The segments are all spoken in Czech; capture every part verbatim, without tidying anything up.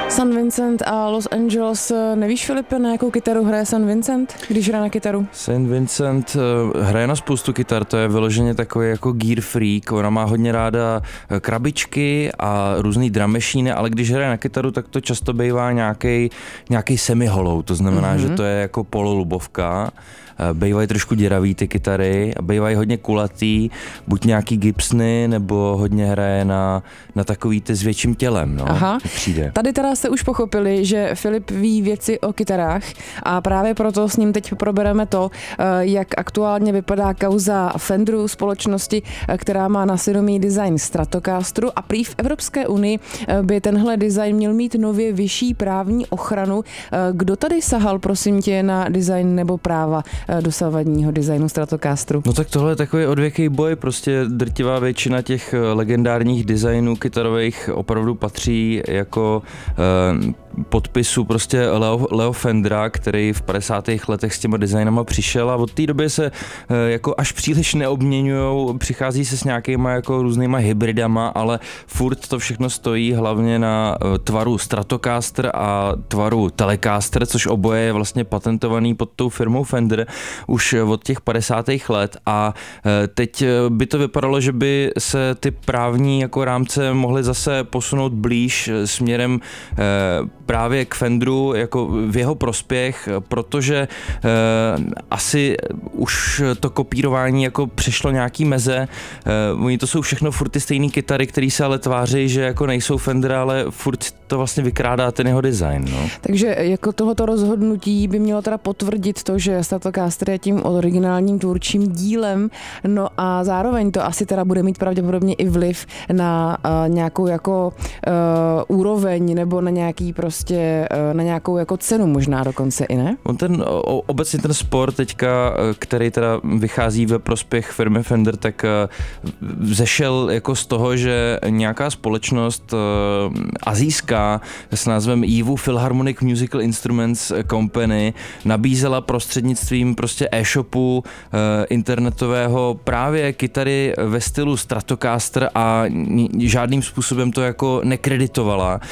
San Vincent a Los Angeles. Nevíš, Filipe, na jakou kytaru hraje San Vincent, když hraje na kytaru? Saint Vincent hraje na spoustu kytar, to je vyloženě takový jako gear freak. Ona má hodně ráda krabičky a různý drum machine, ale když hraje na kytaru, tak to často bývá nějaký nějaký semi-hollow, to znamená, mm-hmm. že to je jako pololubovka. Bývají trošku děravý ty kytary a bývají hodně kulatý, buď nějaký Gibsony, nebo hodně hraje na, na takový ty s větším tělem, no, Aha. přijde. Tady teda jste už pochopili, že Filip ví věci o kytarách a právě proto s ním teď probereme to, jak aktuálně vypadá kauza Fenderu, společnosti, která má na svědomí design Stratocasteru, a prý v Evropské unii by tenhle design měl mít nově vyšší právní ochranu. Kdo tady sahal, prosím tě, na design nebo práva dosavadního designu Stratocasteru? No tak tohle je takový odvěký boj, prostě drtivá většina těch legendárních designů kytarových opravdu patří jako eh, podpisu prostě Leo, Leo Fendera, který v padesátých letech s těma designama přišel, a od té doby se eh, jako až příliš neobměňujou, přichází se s nějakýma jako různýma hybridama, ale furt to všechno stojí hlavně na eh, tvaru Stratocaster a tvaru Telecaster, což oboje je vlastně patentovaný pod tou firmou Fender už od těch padesátých let, a teď by to vypadalo, že by se ty právní jako rámce mohly zase posunout blíž směrem právě k Fenderu jako v jeho prospěch, protože asi už to kopírování jako přešlo nějaký meze. Oni to jsou všechno furt ty stejný kytary, který se ale tváří, že jako nejsou Fender, ale furt to vlastně vykrádá ten jeho design. No. Takže jako tohoto rozhodnutí by mělo teda potvrdit to, že Stratocaster je tím originálním tvůrčím dílem, no a zároveň to asi teda bude mít pravděpodobně i vliv na uh, nějakou jako uh, úroveň nebo na nějaký prostě, uh, na nějakou jako cenu možná dokonce i, ne? On ten, o, obecně ten spor teďka, který teda vychází ve prospěch firmy Fender, tak uh, vzešel jako z toho, že nějaká společnost uh, asijská s názvem Yiwu Philharmonic Musical Instruments Company nabízela prostřednictvím prostě e-shopu e, internetového právě kytary ve stylu Stratocaster a žádným způsobem to jako nekreditovala,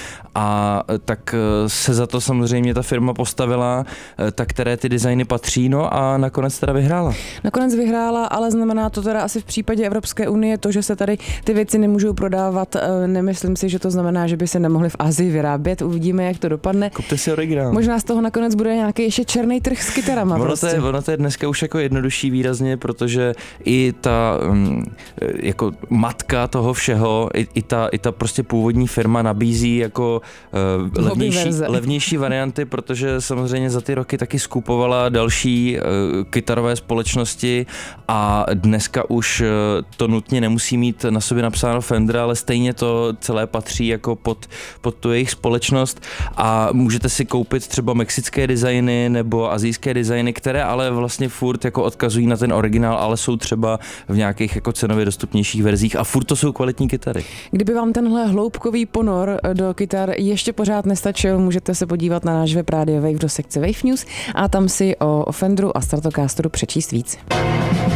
a tak se za to samozřejmě ta firma postavila, tak které ty designy patří, no a nakonec teda vyhrála. Nakonec vyhrála, ale znamená to teda asi v případě Evropské unie to, že se tady ty věci nemůžou prodávat. Nemyslím si, že to znamená, že by se nemohly v Asii vyrábět. Uvidíme, jak to dopadne. Kupte si originál. Možná z toho nakonec bude nějaký ještě černý trh s kytarama. Ono, prostě. to je, ono to je dneska už jako jednodušší výrazně, protože i ta um, jako matka toho všeho, i, i, ta, i ta prostě původní firma nabízí jako uh, levnější, levnější varianty, protože samozřejmě za ty roky taky skupovala další uh, kytarové společnosti, a dneska už uh, to nutně nemusí mít na sobě napsáno Fender, ale stejně to celé patří jako pod, pod tu jejich společnost, a můžete si koupit třeba mexické designy nebo asijské designy, které ale vlastně furt jako odkazují na ten originál, ale jsou třeba v nějakých jako cenově dostupnějších verzích, a furt to jsou kvalitní kytary. Kdyby vám tenhle hloubkový ponor do kytar ještě pořád nestačil, můžete se podívat na náš web Rádia Wave do sekce Wave News a tam si o Fenderu a Stratocasteru přečíst víc.